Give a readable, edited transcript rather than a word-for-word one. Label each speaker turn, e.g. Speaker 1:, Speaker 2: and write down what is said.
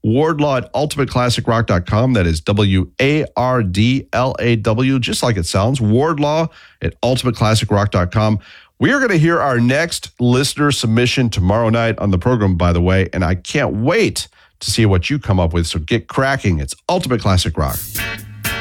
Speaker 1: Wardlaw at ultimateclassicrock.com. That is WARDLAW, just like it sounds. Wardlaw at ultimateclassicrock.com. We are going to hear our next listener submission tomorrow night on the program, by the way, and I can't wait to see what you come up with. So get cracking. It's Ultimate Classic Rock.